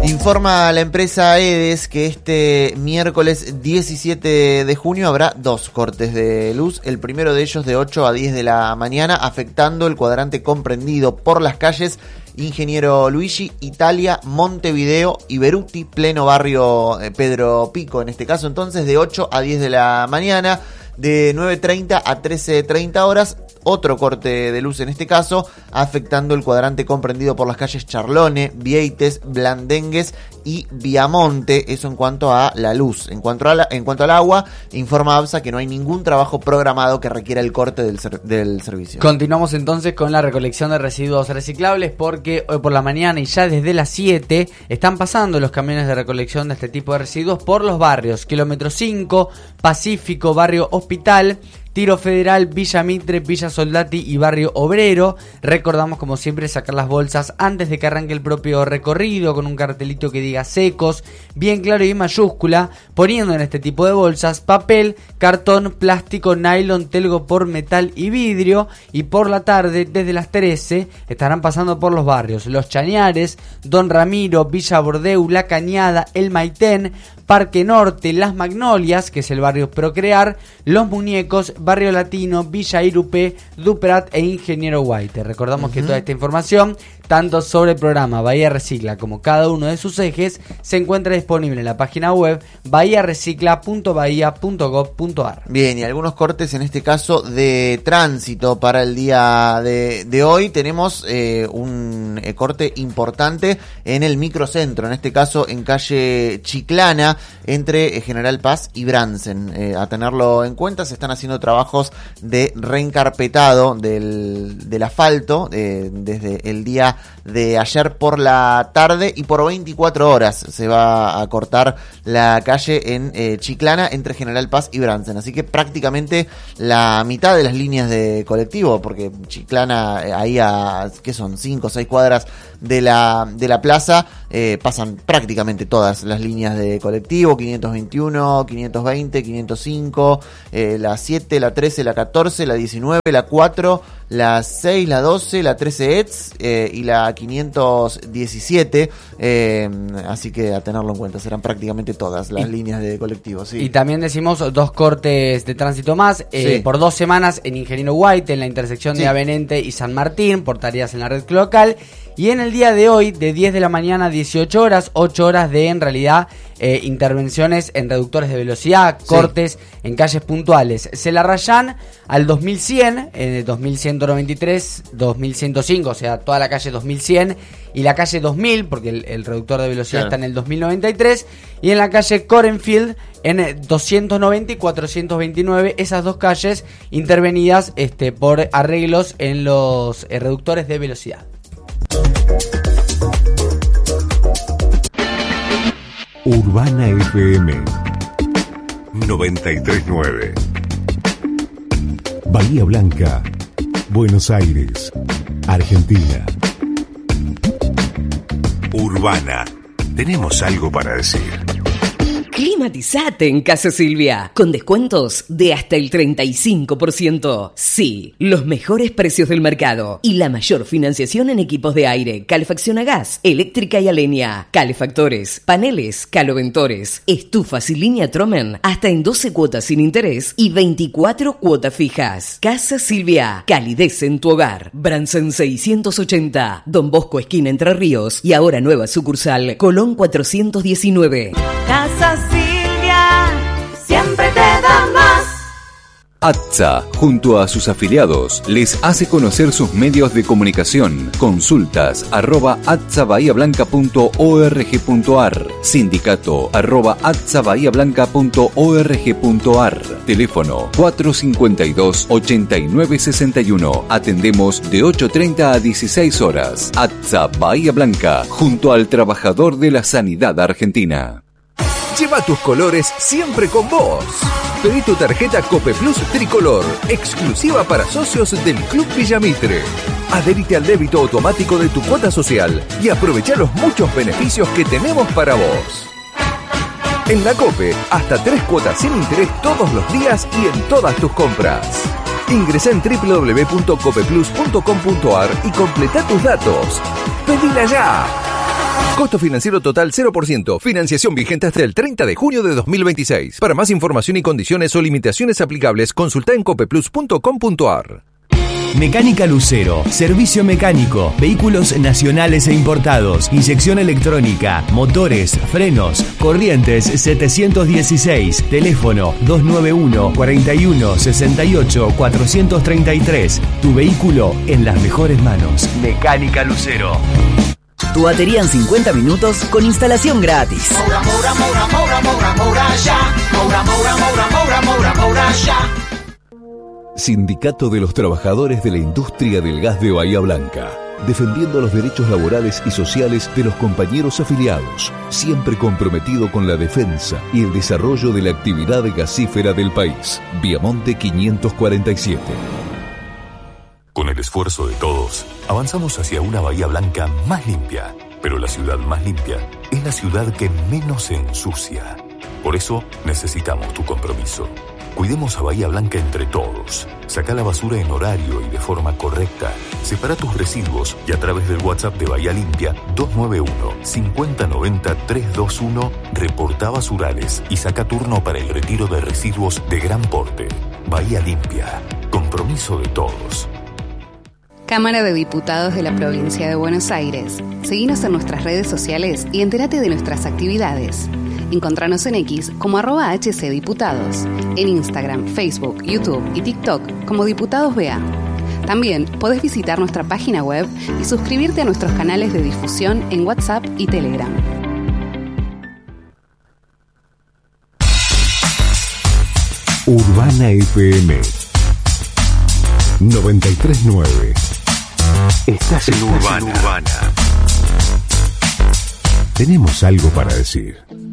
Informa la empresa EDES que este miércoles 17 de junio habrá 2 cortes de luz, el primero de ellos de 8 a 10 de la mañana, afectando el cuadrante comprendido por las calles Ingeniero Luigi, Italia, Montevideo y Beruti, pleno barrio Pedro Pico. En este caso, entonces, de 8 a 10 de la mañana, de 9:30 a 13:30 horas, otro corte de luz en este caso, afectando el cuadrante comprendido por las calles Charlone, Vieites, Blandengues y Viamonte. Eso en cuanto a la luz. En cuanto al agua, informa ABSA que no hay ningún trabajo programado que requiera el corte del servicio. Continuamos entonces con la recolección de residuos reciclables, porque hoy por la mañana y ya desde las 7 están pasando los camiones de recolección de este tipo de residuos por los barrios Kilómetro 5, Pacífico, Barrio Hospital, Tiro Federal, Villa Mitre, Villa Soldati y Barrio Obrero. Recordamos, como siempre, sacar las bolsas antes de que arranque el propio recorrido, con un cartelito que diga secos, bien claro y en mayúscula, poniendo en este tipo de bolsas papel, cartón, plástico, nylon, telgopor, metal y vidrio. Y por la tarde, desde las 13, estarán pasando por los barrios Los Chañares, Don Ramiro, Villa Bordeu, La Cañada, El Maitén, Parque Norte, Las Magnolias, que es el barrio Procrear, Los Muñecos, Barrio Latino, Villa Irupé, Duprat e Ingeniero White. Recordamos que toda esta información, tanto sobre el programa Bahía Recicla como cada uno de sus ejes, se encuentra disponible en la página web bahiarecicla.bahia.gov.ar. Bien, y algunos cortes en este caso de tránsito para el día de hoy. Tenemos un corte importante en el microcentro, en este caso en calle Chiclana, entre General Paz y Bransen. A tenerlo en cuenta, se están haciendo trabajos de reencarpetado del asfalto desde el día de ayer por la tarde, y por 24 horas se va a cortar la calle en Chiclana entre General Paz y Bransen. Así que prácticamente la mitad de las líneas de colectivo, porque Chiclana ahí a, ¿qué son? 5 o 6 cuadras de la plaza, pasan prácticamente todas las líneas de colectivo: 521, 520, 505, la 7, la 13, la 14, la 19, la 4, la 6, la 12, la 13 ETS y la 517, así que a tenerlo en cuenta, serán prácticamente todas las líneas de colectivo. Sí. Y también decimos 2 cortes de tránsito más, Sí. por 2 semanas en Ingeniero White, en la intersección de Avenente y San Martín, por tareas en la red local. Y en el día de hoy, de 10 de la mañana a 18 horas, 8 horas de, en realidad, intervenciones en reductores de velocidad, cortes en calles puntuales. Se la rayan al 2100, 2193, 2105, o sea, toda la calle 2100 y la calle 2000, porque el reductor de velocidad está en el 2093, y en la calle Corenfield en 290 y 429, esas 2 calles intervenidas por arreglos en los reductores de velocidad. Urbana FM 93.9. Bahía Blanca, Buenos Aires, Argentina. Urbana, tenemos algo para decir. Climatizate en Casa Silvia, con descuentos de hasta el 35%. Sí, los mejores precios del mercado y la mayor financiación en equipos de aire, calefacción a gas, eléctrica y a leña, calefactores, paneles, caloventores, estufas y línea Tromen, hasta en 12 cuotas sin interés y 24 cuotas fijas. Casa Silvia, calidez en tu hogar. Bransen 680, Don Bosco esquina Entre Ríos, y ahora nueva sucursal Colón 419. Casa Silvia, siempre te da más. ATSA, junto a sus afiliados, les hace conocer sus medios de comunicación. Consultas @atsabahiablanca.org.ar, sindicato @atsabahiablanca.org.ar, teléfono 452-8961. Atendemos de 8:30 a 16 horas. ATSA Bahía Blanca, junto al trabajador de la sanidad argentina. Lleva tus colores siempre con vos. Pedí tu tarjeta Cope Plus Tricolor, exclusiva para socios del Club Villamitre. Adherite al débito automático de tu cuota social y aprovecha los muchos beneficios que tenemos para vos. En la Cope, hasta 3 cuotas sin interés todos los días y en todas tus compras. Ingresá en www.copeplus.com.ar y completa tus datos. ¡Pedila ya! Costo financiero total 0%. Financiación vigente hasta el 30 de junio de 2026. Para más información y condiciones o limitaciones aplicables, consulta en copeplus.com.ar. Mecánica Lucero, servicio mecánico, vehículos nacionales e importados, inyección electrónica, motores, frenos, corrientes 716, teléfono 291 41 68 433. Tu vehículo en las mejores manos. Mecánica Lucero. Tu batería en 50 minutos con instalación gratis. Moura, Moura, Moura, Moura, Moura, Moura, ya. Moura, Moura, Moura, Moura, Moura, Moura, ya. Sindicato de los Trabajadores de la Industria del Gas de Bahía Blanca, defendiendo los derechos laborales y sociales de los compañeros afiliados, siempre comprometido con la defensa y el desarrollo de la actividad gasífera del país. Viamonte 547. Con el esfuerzo de todos, avanzamos hacia una Bahía Blanca más limpia, pero la ciudad más limpia es la ciudad que menos se ensucia. Por eso necesitamos tu compromiso. Cuidemos a Bahía Blanca entre todos. Saca la basura en horario y de forma correcta. Separa tus residuos y a través del WhatsApp de Bahía Limpia 291-5090-321 reporta basurales y saca turno para el retiro de residuos de gran porte. Bahía Limpia. Compromiso de todos. Cámara de Diputados de la Provincia de Buenos Aires. Seguinos en nuestras redes sociales y entérate de nuestras actividades. Encontranos en X como @HCDiputados, en Instagram, Facebook, YouTube y TikTok como Diputados BA. También podés visitar nuestra página web y suscribirte a nuestros canales de difusión en WhatsApp y Telegram. Urbana FM 93.9. Estás en Urbana. Tenemos algo para decir.